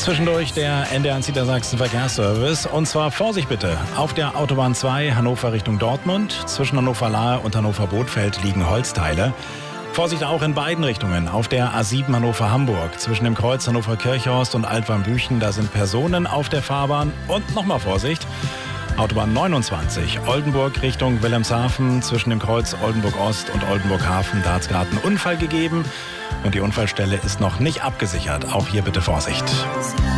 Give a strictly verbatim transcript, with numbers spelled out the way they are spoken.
Zwischendurch der N D R Niedersachsen Verkehrsservice. Und zwar Vorsicht bitte. Auf der Autobahn zwei Hannover Richtung Dortmund. Zwischen Hannover-Lahe und Hannover-Bothfeld liegen Holzteile. Vorsicht auch in beiden Richtungen. Auf der A sieben Hannover-Hamburg. Zwischen dem Kreuz Hannover-Kirchhorst und Altwarmbüchen. Da sind Personen auf der Fahrbahn. Und nochmal Vorsicht. Autobahn neunundzwanzig, Oldenburg Richtung Wilhelmshaven, zwischen dem Kreuz Oldenburg-Ost und Oldenburg-Hafen. Da hat es gerade einen Unfall gegeben und die Unfallstelle ist noch nicht abgesichert. Auch hier bitte Vorsicht.